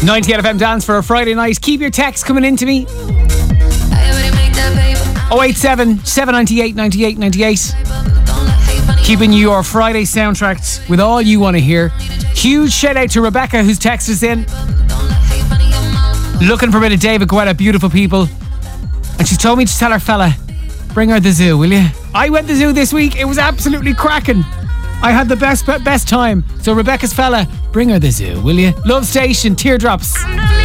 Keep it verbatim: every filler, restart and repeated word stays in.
ninety-eight F M Dance for a Friday night. Keep your texts coming in to me. oh eight seven, seven nine eight, nine eight nine eight. Keeping you your Friday soundtracks with all you want to hear. Huge shout out to Rebecca who's texted us in. Looking for a bit of David Guetta, Beautiful People. And she's told me to tell her fella, bring her the zoo, will you? I went to the zoo this week. It was absolutely cracking. I had the best best time. So Rebecca's fella, bring her the zoo, will you? Love Station, Teardrops.